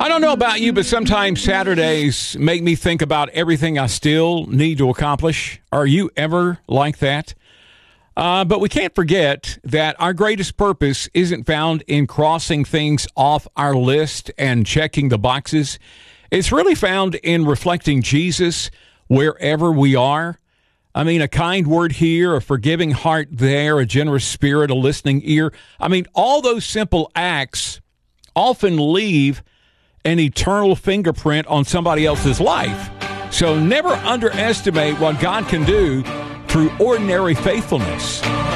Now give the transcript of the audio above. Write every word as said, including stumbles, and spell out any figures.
I don't know about you, but sometimes Saturdays make me think about everything I still need to accomplish. Are you ever like that? Uh, but we can't forget that our greatest purpose isn't found in crossing things off our list and checking the boxes. It's really found in reflecting Jesus wherever we are. I mean, a kind word here, a forgiving heart there, a generous spirit, a listening ear. I mean, all those simple acts often leave an eternal fingerprint on somebody else's life. So never underestimate what God can do through ordinary faithfulness.